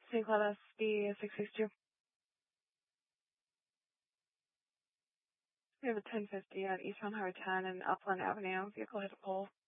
St. Cloud SB 662. We have a 1050 at Eastbound Highway 10 and Upland Avenue. Vehicle hit a pole.